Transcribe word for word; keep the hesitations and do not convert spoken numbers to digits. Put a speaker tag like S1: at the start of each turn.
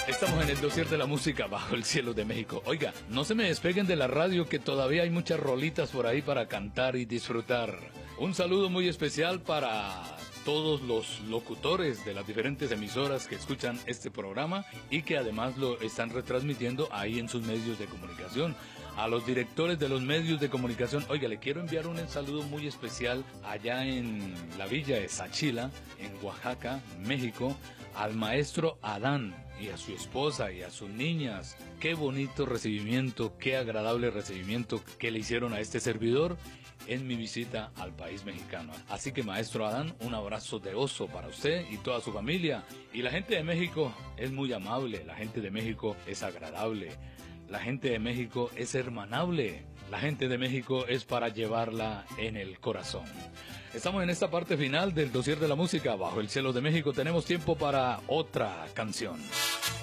S1: Estamos en el dossier de la música bajo el cielo de México. Oiga, no se me despeguen de la radio, que todavía hay muchas rolitas por ahí para cantar y disfrutar. Un saludo muy especial para todos los locutores de las diferentes emisoras que escuchan este programa y que además lo están retransmitiendo ahí en sus medios de comunicación. A los directores de los medios de comunicación, oiga, le quiero enviar un saludo muy especial allá en la villa de Sachila, en Oaxaca, México, al maestro Adán y a su esposa y a sus niñas. Qué bonito recibimiento, qué agradable recibimiento que le hicieron a este servidor en mi visita al país mexicano. Así que, maestro Adán, un abrazo de oso para usted y toda su familia. Y la gente de México es muy amable, la gente de México es agradable, la gente de México es hermanable, la gente de México es para llevarla en el corazón. Estamos en esta parte final del dossier de la música bajo el cielo de México. Tenemos tiempo para otra canción.